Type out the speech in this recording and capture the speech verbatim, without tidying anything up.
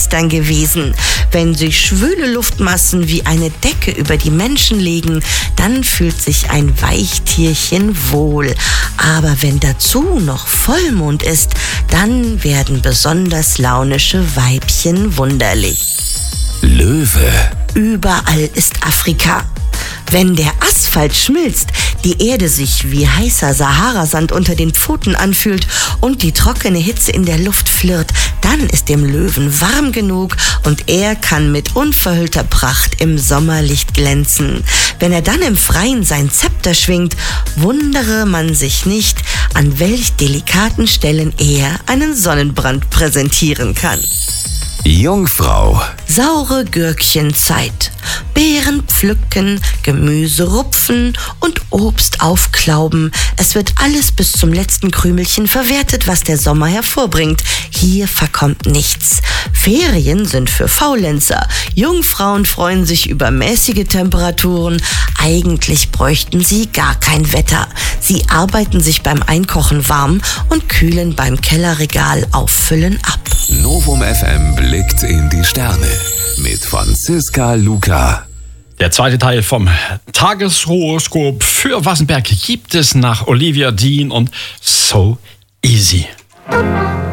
gestern gewesen. Wenn sich schwüle Luftmassen wie eine Decke über die Menschen legen, dann fühlt sich ein Weichtierchen wohl. Aber wenn dazu noch Vollmond ist, dann werden besonders launische Weibchen wunderlich. Löwe. Überall ist Afrika. Wenn der Asphalt schmilzt, die Erde sich wie heißer Saharasand unter den Pfoten anfühlt und die trockene Hitze in der Luft flirrt, dann ist dem Löwen warm genug und er kann mit unverhüllter Pracht im Sommerlicht glänzen. Wenn er dann im Freien sein Zepter schwingt, wundere man sich nicht, an welch delikaten Stellen er einen Sonnenbrand präsentieren kann. Jungfrau. Saure Gürkchenzeit. Beeren pflücken, Gemüse rupfen und Obst aufklauben. Es wird alles bis zum letzten Krümelchen verwertet, was der Sommer hervorbringt. Hier verkommt nichts. Ferien sind für Faulenzer. Jungfrauen freuen sich über mäßige Temperaturen. Eigentlich bräuchten sie gar kein Wetter. Sie arbeiten sich beim Einkochen warm und kühlen beim Kellerregal auffüllen ab. Novum F M blickt in die Sterne mit Franziska Luca. Der zweite Teil vom Tageshoroskop für Wassenberg gibt es nach Olivia Dean und So Easy.